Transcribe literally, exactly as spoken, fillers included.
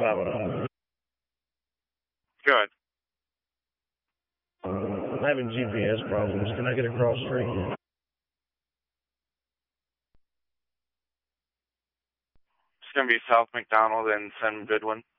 Baba. Good. I'm having G P S problems. Can I get across the street? It's going to be South McDonald and Sen Goodwin.